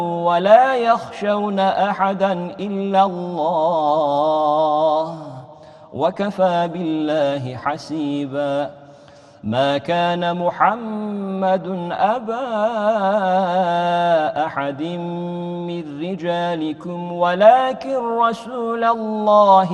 ولا يخشون أحدا إلا الله وكفى بالله حسيبا ما كان محمد أبا أحد من رجالكم ولكن رسول الله